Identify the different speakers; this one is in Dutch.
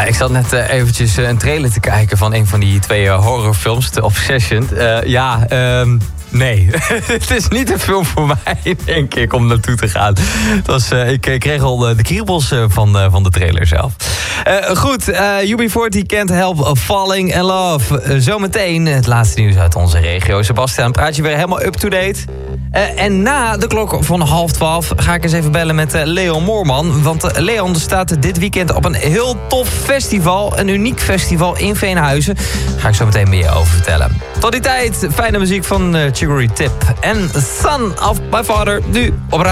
Speaker 1: Ik zat net eventjes een trailer te kijken van een van die 2 horrorfilms, The Obsession. Nee, het is niet een film voor mij, denk ik, om naartoe te gaan. Ik kreeg al de kriebels van de trailer zelf. Goed, UB40 Can't Help Falling in Love. Zometeen het laatste nieuws uit onze regio. Sebastian, praat je weer helemaal up-to-date. En na de klok van 11:30 ga ik eens even bellen met Leon Moorman. Want Leon staat dit weekend op een heel tof festival. Een uniek festival in Veenhuizen. Daar ga ik zo meteen meer over vertellen. Tot die tijd, fijne muziek van Chicory Tip. En Son of My Father, nu op